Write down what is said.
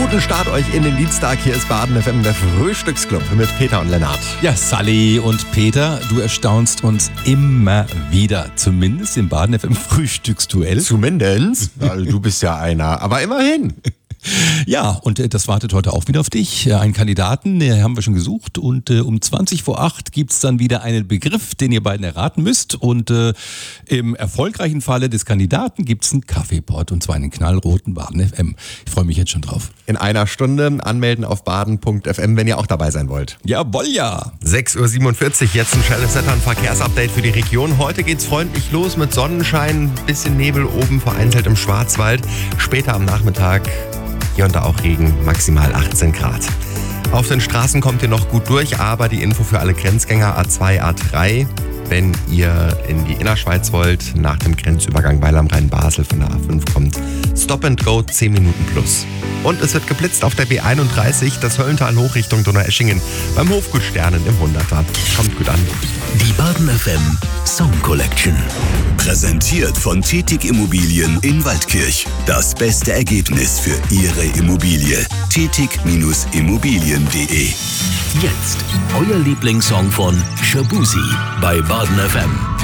Guten Start euch in den Dienstag. Hier ist Baden FM, der Frühstücksclub mit Peter und Lennart. Ja, Sally und Peter, du erstaunst uns immer wieder. Zumindest im Baden FM Frühstücksduell. Zumindest. Also, du bist ja einer, aber immerhin. Ja, und das wartet heute auch wieder auf dich. Einen Kandidaten, den haben wir schon gesucht. Und um 20 vor 8 gibt's dann wieder einen Begriff, den ihr beiden erraten müsst. Und im erfolgreichen Falle des Kandidaten gibt's einen Kaffeepot. Und zwar einen knallroten Baden FM. Ich freue mich jetzt schon drauf. In einer Stunde anmelden auf baden.fm, wenn ihr auch dabei sein wollt. Jawohl, ja. 6.47 Uhr, jetzt ein schnelles Wetter- und Verkehrsupdate für die Region. Heute geht's freundlich los mit Sonnenschein, bisschen Nebel oben, vereinzelt im Schwarzwald. Später am Nachmittag hier und da auch Regen, maximal 18 Grad. Auf den Straßen kommt ihr noch gut durch, aber die Info für alle Grenzgänger A2, A3, wenn ihr in die Innerschweiz wollt, nach dem Grenzübergang Weil am Rhein-Basel von der A5 kommt, Stop and Go 10 Minuten plus. Und es wird geblitzt auf der B31, das Höllental hoch Richtung Donaueschingen, beim Hofgut Sternen im 100er. Kommt gut an. Die Baden FM Song Collection. Präsentiert von Tetig Immobilien in Waldkirch. Das beste Ergebnis für Ihre Immobilie. tetig-immobilien.de. Jetzt euer Lieblingssong von Shabuzi bei Baden FM.